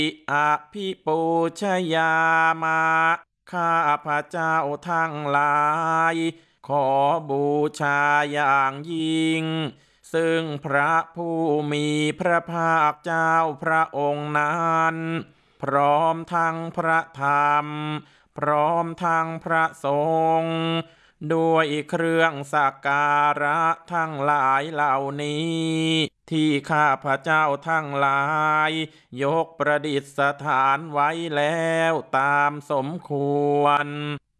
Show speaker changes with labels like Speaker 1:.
Speaker 1: อภิปูชยามะข้าพระเจ้าทั้งหลายขอบูชาอย่างยิ่งซึ่งพระผู้มีพระภาคเจ้าพระองค์นั้นพร้อมทั้งพระธรรมพร้อมทั้งพระสงฆ์ด้วยเครื่องสักการะทั้งหลายเหล่านี้ที่ข้าพระเจ้าทั้งหลายยกประดิษฐานไว้แล้วตามสมควร